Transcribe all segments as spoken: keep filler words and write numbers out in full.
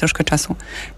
troszkę czasu.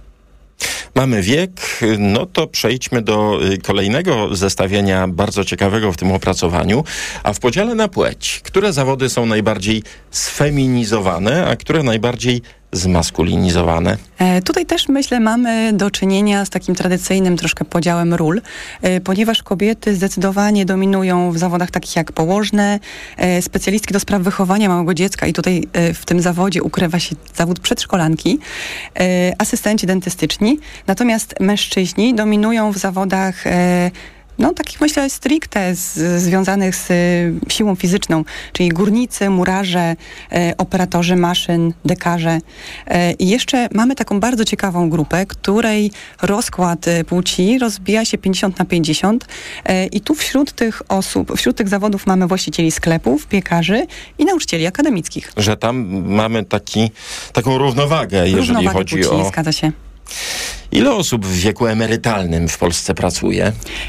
Mamy wiek, no to przejdźmy do kolejnego zestawienia bardzo ciekawego w tym opracowaniu, a w podziale na płeć. Które zawody są najbardziej sfeminizowane, a które najbardziej zmaskulinizowane? E, tutaj też, myślę, mamy do czynienia z takim tradycyjnym troszkę podziałem ról, e, ponieważ kobiety zdecydowanie dominują w zawodach takich jak położne, e, specjalistki do spraw wychowania małego dziecka i tutaj e, w tym zawodzie ukrywa się zawód przedszkolanki, e, asystenci dentystyczni, natomiast mężczyźni dominują w zawodach e, no takich, myślę, stricte z, związanych z y, siłą fizyczną, czyli górnicy, murarze, y, operatorzy maszyn, dekarze. Y, I jeszcze mamy taką bardzo ciekawą grupę, której rozkład y, płci rozbija się pięćdziesiąt na pięćdziesiąt y, i tu wśród tych osób, wśród tych zawodów mamy właścicieli sklepów, piekarzy i nauczycieli akademickich. Że tam mamy taki, taką równowagę, jeżeli równowagę chodzi płci, o... Zgadza się. Ile osób w wieku emerytalnym w Polsce pracuje?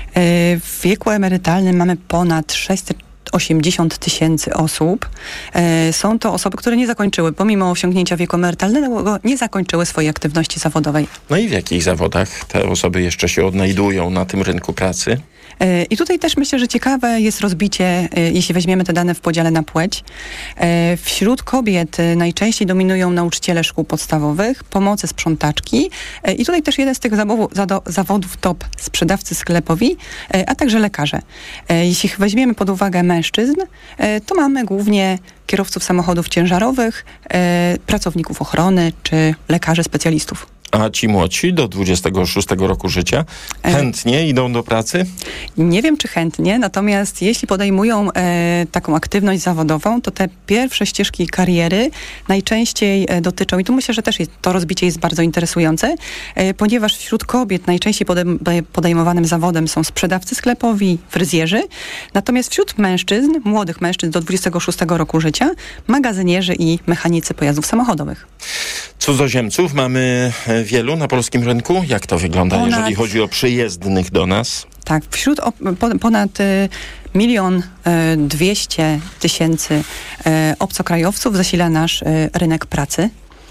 W wieku emerytalnym mamy ponad sześćset osiemdziesiąt tysięcy osób. Są to osoby, które nie zakończyły, pomimo osiągnięcia wieku emerytalnego, nie zakończyły swojej aktywności zawodowej. No i w jakich zawodach te osoby jeszcze się odnajdują na tym rynku pracy? I tutaj też myślę, że ciekawe jest rozbicie, jeśli weźmiemy te dane w podziale na płeć. Wśród kobiet najczęściej dominują nauczyciele szkół podstawowych, pomocy sprzątaczki i tutaj też jeden z tych zawodów top sprzedawcy sklepowi, a także lekarze. Jeśli weźmiemy pod uwagę mężczyzn, to mamy głównie kierowców samochodów ciężarowych, pracowników ochrony czy lekarzy specjalistów. A ci młodsi do dwudziestego szóstego roku życia chętnie idą do pracy? Nie wiem, czy chętnie, natomiast jeśli podejmują e, taką aktywność zawodową, to te pierwsze ścieżki kariery najczęściej e, dotyczą, i tu myślę, że też jest, to rozbicie jest bardzo interesujące, e, ponieważ wśród kobiet najczęściej podejm podejmowanym zawodem są sprzedawcy sklepowi, fryzjerzy, natomiast wśród mężczyzn, młodych mężczyzn do dwudziestego szóstego roku życia, magazynierzy i mechanicy pojazdów samochodowych. Cudzoziemców mamy wielu na polskim rynku? Jak to wygląda, ponad, jeżeli chodzi o przyjezdnych do nas? Tak, wśród o, po, ponad y, milion dwieście tysięcy y, obcokrajowców zasila nasz y, rynek pracy.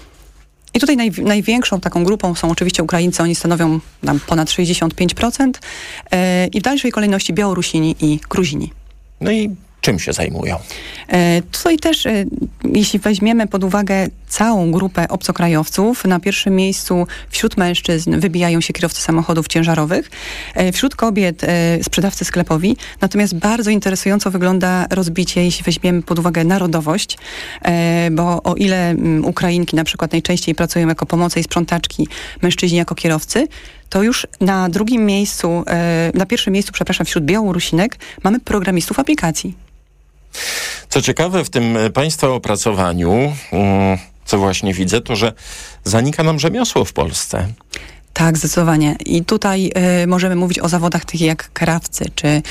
I tutaj naj, największą taką grupą są oczywiście Ukraińcy, oni stanowią nam ponad sześćdziesiąt pięć procent y, i w dalszej kolejności Białorusini i Gruzini. No i czym się zajmują? E, tutaj też, e, jeśli weźmiemy pod uwagę całą grupę obcokrajowców, na pierwszym miejscu wśród mężczyzn wybijają się kierowcy samochodów ciężarowych, e, wśród kobiet e, sprzedawcy sklepowi, natomiast bardzo interesująco wygląda rozbicie, jeśli weźmiemy pod uwagę narodowość, e, bo o ile m, Ukrainki na przykład najczęściej pracują jako pomoce i sprzątaczki, mężczyźni jako kierowcy, to już na drugim miejscu, e, na pierwszym miejscu, przepraszam, wśród Białorusinek mamy programistów aplikacji. Co ciekawe w tym państwa opracowaniu, co właśnie widzę, to że zanika nam rzemiosło w Polsce. Tak, zdecydowanie. I tutaj y, możemy mówić o zawodach takich jak krawcy, czy y,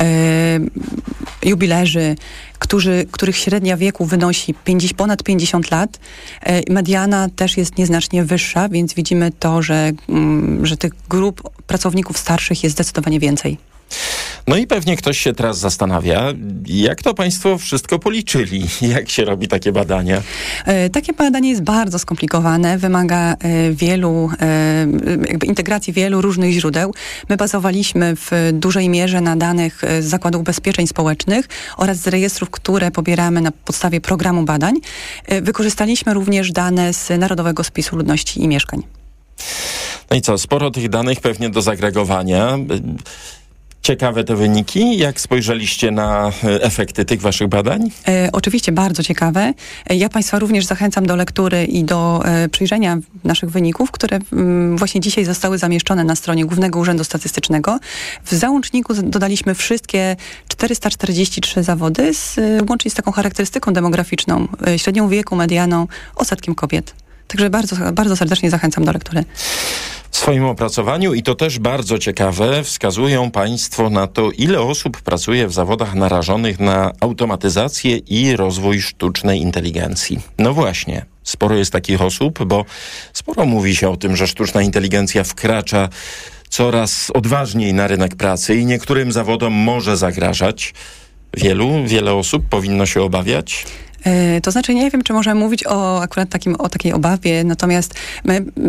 jubilerzy, którzy, których średnia wieku wynosi pięćdziesiąt, ponad pięćdziesiąt lat. Y, mediana też jest nieznacznie wyższa, więc widzimy to, że, y, że tych grup pracowników starszych jest zdecydowanie więcej. No i pewnie ktoś się teraz zastanawia, jak to państwo wszystko policzyli? Jak się robi takie badania? E, takie badanie jest bardzo skomplikowane, wymaga e, wielu, e, jakby integracji wielu różnych źródeł. My bazowaliśmy w dużej mierze na danych z Zakładu Ubezpieczeń Społecznych oraz z rejestrów, które pobieramy na podstawie programu badań. E, wykorzystaliśmy również dane z Narodowego Spisu Ludności i Mieszkań. No i co, sporo tych danych pewnie do zagregowania. Ciekawe te wyniki. Jak spojrzeliście na efekty tych waszych badań? E, oczywiście bardzo ciekawe. E, ja Państwa również zachęcam do lektury i do e, przyjrzenia naszych wyników, które m, właśnie dzisiaj zostały zamieszczone na stronie Głównego Urzędu Statystycznego. W załączniku dodaliśmy wszystkie czterysta czterdzieści trzy zawody, z, łącznie z taką charakterystyką demograficzną, e, średnią wieku, medianą, odsetkiem kobiet. Także bardzo, bardzo serdecznie zachęcam do lektury. W swoim opracowaniu, i to też bardzo ciekawe, wskazują państwo na to, ile osób pracuje w zawodach narażonych na automatyzację i rozwój sztucznej inteligencji. No właśnie, sporo jest takich osób, bo sporo mówi się o tym, że sztuczna inteligencja wkracza coraz odważniej na rynek pracy i niektórym zawodom może zagrażać. Wielu, wiele osób powinno się obawiać? To znaczy nie wiem, czy możemy mówić o akurat takim, o takiej obawie, natomiast my